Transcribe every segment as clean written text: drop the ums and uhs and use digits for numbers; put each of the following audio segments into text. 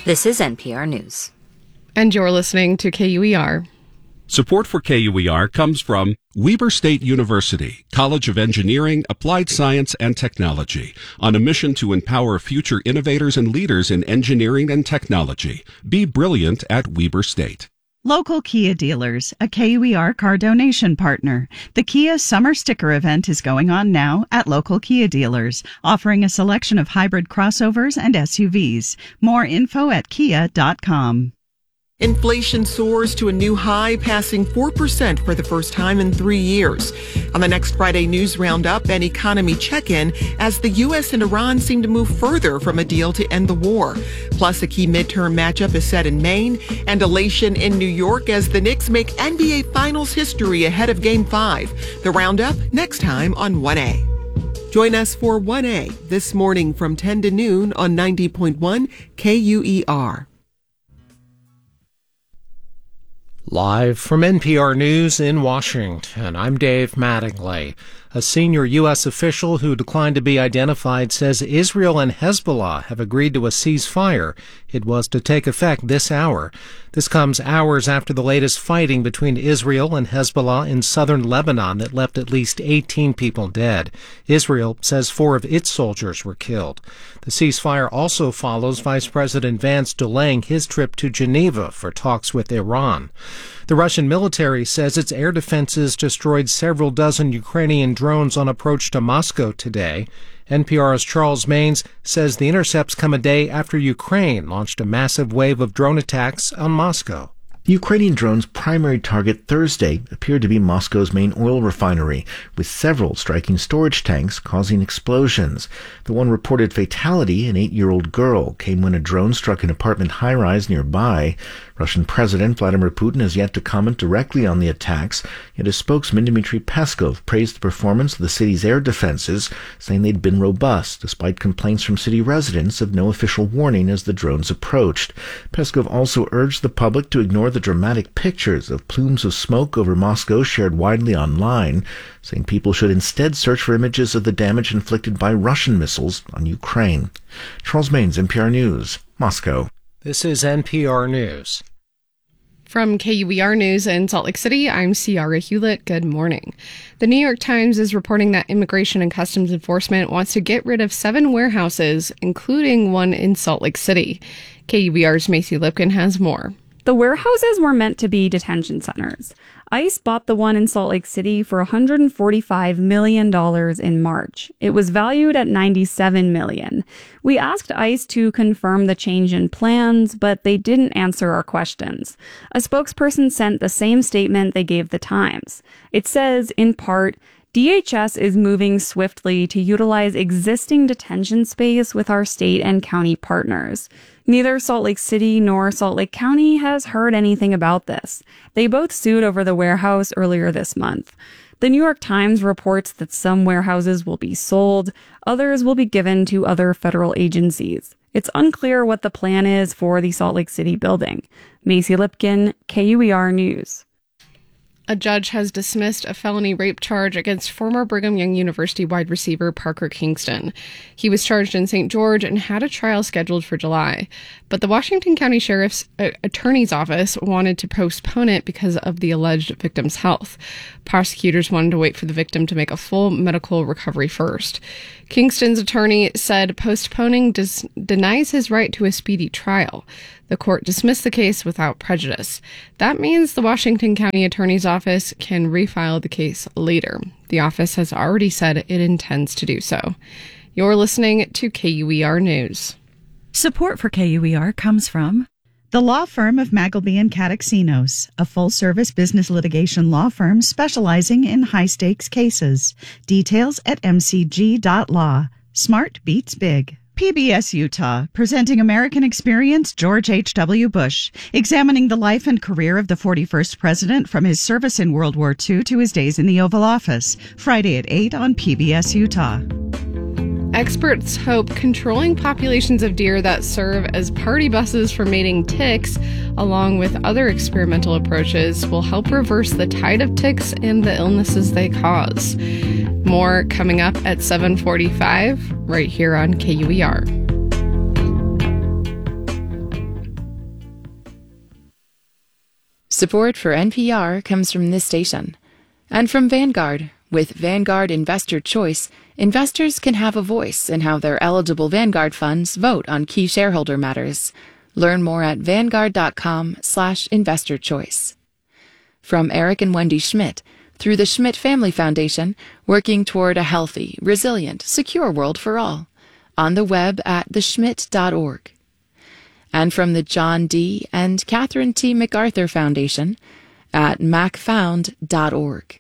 This is NPR News. And you're listening to KUER. Support for KUER comes from Weber State University, College of Engineering, Applied Science, and Technology, on a mission to empower future innovators and leaders in engineering and technology. Be brilliant at Weber State. Local Kia dealers, a KUER car donation partner. The Kia Summer Sticker Event is going on now at local Kia dealers, offering a selection of hybrid crossovers and SUVs. More info at kia.com. Inflation soars to a new high, passing 4% for the first time in 3 years. On the next Friday News Roundup, an economy check-in as the U.S. and Iran seem to move further from a deal to end the war. Plus, a key midterm matchup is set in Maine, and elation in New York as the Knicks make NBA Finals history ahead of Game 5. The Roundup next time on 1A. Join us for 1A this morning from 10 to noon on 90.1 KUER. Live from NPR News in Washington, I'm Dave Mattingly. A senior U.S. official who declined to be identified says Israel and Hezbollah have agreed to a ceasefire. It was to take effect this hour. This comes hours after the latest fighting between Israel and Hezbollah in southern Lebanon that left at least 18 people dead. Israel says 4 of its soldiers were killed. The ceasefire also follows Vice President Vance delaying his trip to Geneva for talks with Iran. The Russian military says its air defenses destroyed several dozen Ukrainian drones on approach to Moscow today. NPR's Charles Maynes says the intercepts come a day after Ukraine launched a massive wave of drone attacks on Moscow. The Ukrainian drone's primary target Thursday appeared to be Moscow's main oil refinery, with several striking storage tanks causing explosions. The one reported fatality, an 8-year-old girl, came when a drone struck an apartment high-rise nearby. Russian President Vladimir Putin has yet to comment directly on the attacks, yet his spokesman Dmitry Peskov praised the performance of the city's air defenses, saying they'd been robust, despite complaints from city residents of no official warning as the drones approached. Peskov also urged the public to ignore the dramatic pictures of plumes of smoke over Moscow shared widely online, saying people should instead search for images of the damage inflicted by Russian missiles on Ukraine. Charles Maynes, NPR News, Moscow. This is NPR News. From KUER News in Salt Lake City, I'm Ciara Hewlett. Good morning. The New York Times is reporting that Immigration and Customs Enforcement wants to get rid of 7 warehouses, including one in Salt Lake City. KUER's Macy Lipkin has more. The warehouses were meant to be detention centers. ICE bought the one in Salt Lake City for $145 million in March. It was valued at $97 million. We asked ICE to confirm the change in plans, but they didn't answer our questions. A spokesperson sent the same statement they gave the Times. It says, in part, DHS is moving swiftly to utilize existing detention space with our state and county partners. Neither Salt Lake City nor Salt Lake County has heard anything about this. They both sued over the warehouse earlier this month. The New York Times reports that some warehouses will be sold, others will be given to other federal agencies. It's unclear what the plan is for the Salt Lake City building. Macy Lipkin, KUER News. A judge has dismissed a felony rape charge against former Brigham Young University wide receiver Parker Kingston. He was charged in St. George and had a trial scheduled for July. But the Washington County Sheriff's Attorney's Office wanted to postpone it because of the alleged victim's health. Prosecutors wanted to wait for the victim to make a full medical recovery first. Kingston's attorney said postponing denies his right to a speedy trial. The court dismissed the case without prejudice. That means the Washington County Attorney's Office can refile the case later. The office has already said it intends to do so. You're listening to KUER News. Support for KUER comes from the law firm of Magleby and Kataxinos, a full-service business litigation law firm specializing in high-stakes cases. Details at mcg.law. Smart beats big. PBS Utah, presenting American Experience George H.W. Bush, examining the life and career of the 41st president from his service in World War II to his days in the Oval Office. Friday at 8 on PBS Utah. Experts hope controlling populations of deer that serve as party buses for mating ticks, along with other experimental approaches, will help reverse the tide of ticks and the illnesses they cause. More coming up at 7:45, right here on KUER. Support for NPR comes from this station. And from Vanguard. With Vanguard Investor Choice, investors can have a voice in how their eligible Vanguard funds vote on key shareholder matters. Learn more at vanguard.com/investorchoice. From Eric and Wendy Schmidt, through the Schmidt Family Foundation, working toward a healthy, resilient, secure world for all. On the web at theschmidt.org. And from the John D. and Catherine T. MacArthur Foundation at macfound.org.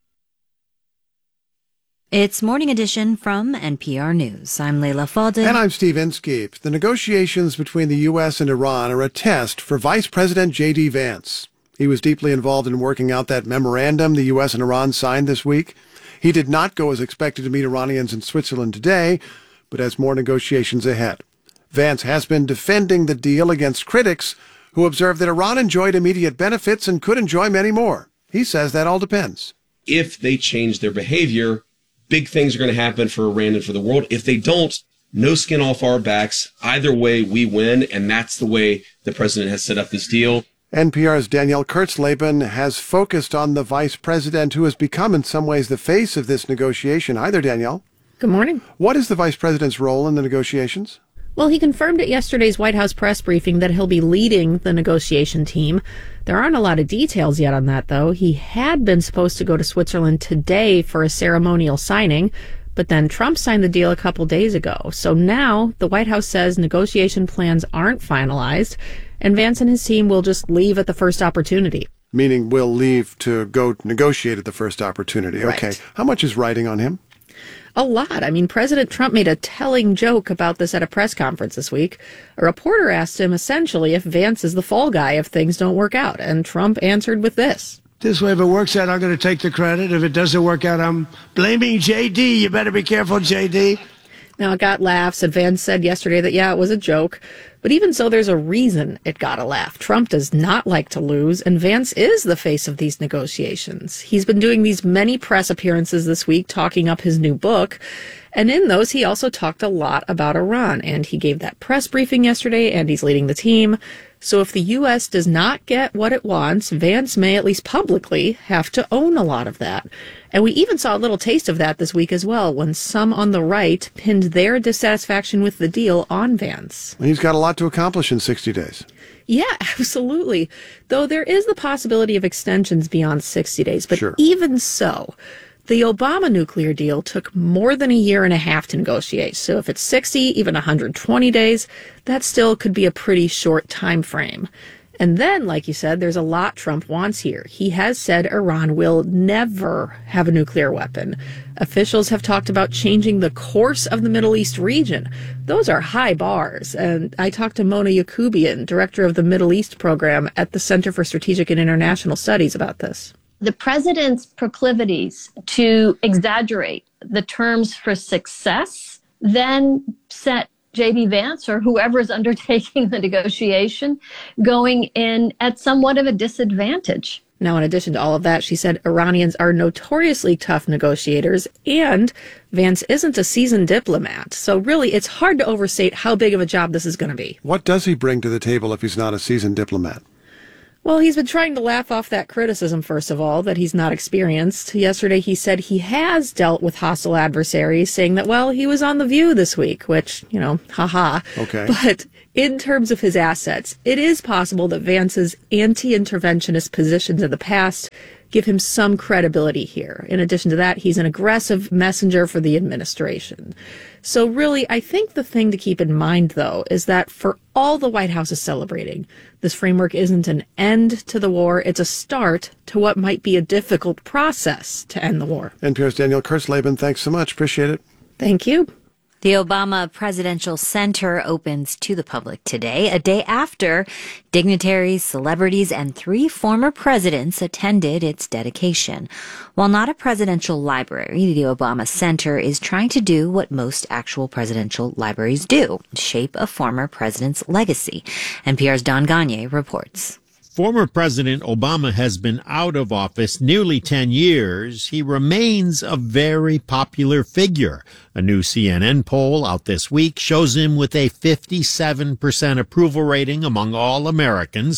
It's Morning Edition from NPR News. I'm Leila Fadel. And I'm Steve Inskeep. The negotiations between the U.S. and Iran are a test for Vice President J.D. Vance. He was deeply involved in working out that memorandum the U.S. and Iran signed this week. He did not go as expected to meet Iranians in Switzerland today, but has more negotiations ahead. Vance has been defending the deal against critics who observe that Iran enjoyed immediate benefits and could enjoy many more. He says that all depends. If they change their behavior, big things are going to happen for Iran and for the world. If they don't, no skin off our backs. Either way, we win, and that's the way the president has set up this deal. NPR's Danielle Kurtzleben has focused on the vice president who has become in some ways the face of this negotiation. Hi there, Danielle. Good morning. What is the vice president's role in the negotiations? Well, he confirmed at yesterday's White House press briefing that he'll be leading the negotiation team. There aren't a lot of details yet on that, though. He had been supposed to go to Switzerland today for a ceremonial signing, but then Trump signed the deal a couple days ago. So now the White House says negotiation plans aren't finalized, and Vance and his team will just leave at the first opportunity. Meaning we'll leave to go negotiate at the first opportunity. Right. Okay. How much is riding on him? A lot. I mean, President Trump made a telling joke about this at a press conference this week. A reporter asked him essentially if Vance is the fall guy if things don't work out, and Trump answered with this. This way, if it works out, I'm going to take the credit. If it doesn't work out, I'm blaming J.D. You better be careful, J.D. Now, it got laughs, and Vance said yesterday that, yeah, it was a joke. But even so, there's a reason it got a laugh. Trump does not like to lose, and Vance is the face of these negotiations. He's been doing these many press appearances this week, talking up his new book. And in those, he also talked a lot about Iran. And he gave that press briefing yesterday, and he's leading the team. So if the U.S. does not get what it wants, Vance may, at least publicly, have to own a lot of that. And we even saw a little taste of that this week as well, when some on the right pinned their dissatisfaction with the deal on Vance. He's got a lot to accomplish in 60 days. Yeah, absolutely. Though there is the possibility of extensions beyond 60 days. But Sure. Even so, the Obama nuclear deal took more than a year and a half to negotiate. So if it's 60, even 120 days, that still could be a pretty short time frame. And then, like you said, there's a lot Trump wants here. He has said Iran will never have a nuclear weapon. Officials have talked about changing the course of the Middle East region. Those are high bars. And I talked to Mona Yacoubian, director of the Middle East program at the Center for Strategic and International Studies, about this. The president's proclivities to exaggerate the terms for success then set J.D. Vance or whoever is undertaking the negotiation going in at somewhat of a disadvantage. Now, in addition to all of that, she said Iranians are notoriously tough negotiators, and Vance isn't a seasoned diplomat. So really, it's hard to overstate how big of a job this is going to be. What does he bring to the table if he's not a seasoned diplomat? Well, he's been trying to laugh off that criticism, first of all, that he's not experienced. Yesterday, he said he has dealt with hostile adversaries, saying that, well, he was on The View this week, which, haha. Okay. But in terms of his assets, it is possible that Vance's anti-interventionist positions in the past give him some credibility here. In addition to that, he's an aggressive messenger for the administration. So really, I think the thing to keep in mind, though, is that for all the White House is celebrating, this framework isn't an end to the war. It's a start to what might be a difficult process to end the war. NPR's Danielle Kurtzleben, thanks so much. Appreciate it. Thank you. The Obama Presidential Center opens to the public today, a day after dignitaries, celebrities, and 3 former presidents attended its dedication. While not a presidential library, the Obama Center is trying to do what most actual presidential libraries do, shape a former president's legacy. NPR's Don Gagne reports. Former President Obama has been out of office nearly 10 years. He remains a very popular figure. A new CNN poll out this week shows him with a 57% approval rating among all Americans.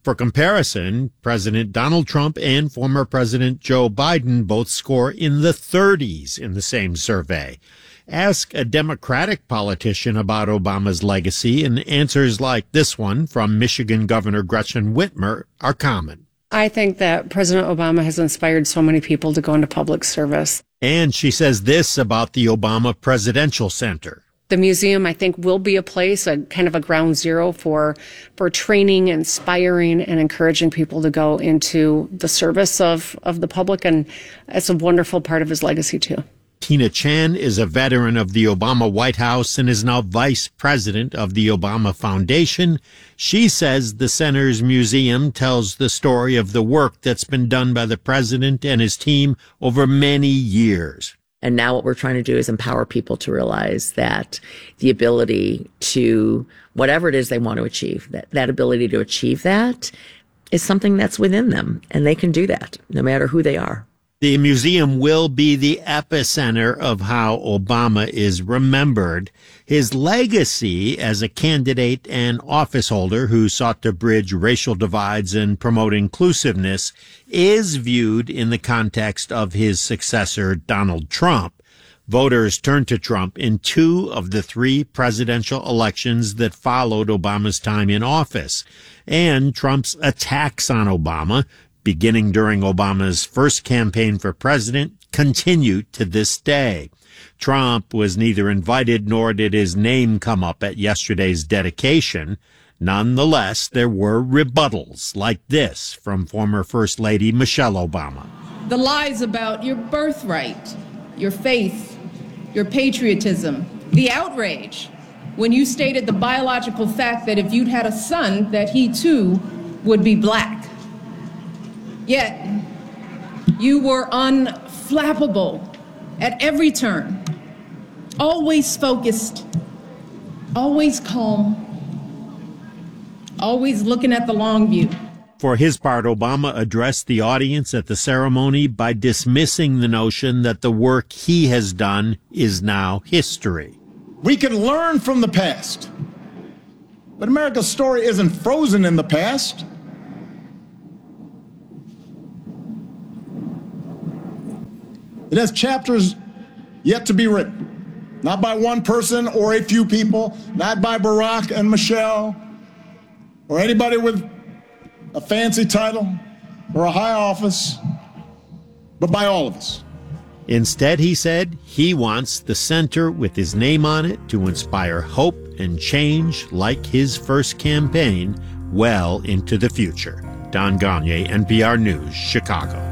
For comparison, President Donald Trump and former President Joe Biden both score in the 30s in the same survey. Ask a Democratic politician about Obama's legacy, and answers like this one from Michigan Governor Gretchen Whitmer are common. I think that President Obama has inspired so many people to go into public service. And she says this about the Obama Presidential Center. The museum, I think, will be a place, a kind of a ground zero for training, inspiring, and encouraging people to go into the service of the public. And it's a wonderful part of his legacy, too. Tina Chan is a veteran of the Obama White House and is now vice president of the Obama Foundation. She says the center's museum tells the story of the work that's been done by the president and his team over many years. And now what we're trying to do is empower people to realize that the ability to, whatever it is they want to achieve, that ability to achieve that is something that's within them. And they can do that no matter who they are. The museum will be the epicenter of how Obama is remembered. His legacy as a candidate and office holder who sought to bridge racial divides and promote inclusiveness is viewed in the context of his successor, Donald Trump. Voters turned to Trump in 2 of the 3 presidential elections that followed Obama's time in office. And Trump's attacks on Obama, beginning during Obama's first campaign for president, continue to this day. Trump was neither invited nor did his name come up at yesterday's dedication. Nonetheless, there were rebuttals like this from former First Lady Michelle Obama. The lies about your birthright, your faith, your patriotism, the outrage when you stated the biological fact that if you'd had a son, that he too would be black. Yet, you were unflappable at every turn, always focused, always calm, always looking at the long view. For his part, Obama addressed the audience at the ceremony by dismissing the notion that the work he has done is now history. We can learn from the past, but America's story isn't frozen in the past. It has chapters yet to be written, not by one person or a few people, not by Barack and Michelle, or anybody with a fancy title or a high office, but by all of us. Instead, he said, he wants the center with his name on it to inspire hope and change like his first campaign well into the future. Don Gagné, NPR News, Chicago.